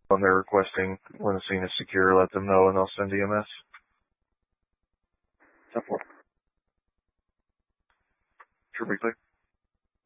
when they're requesting when the scene is secure, let them know and they'll send EMS. So forth. Sure, briefly.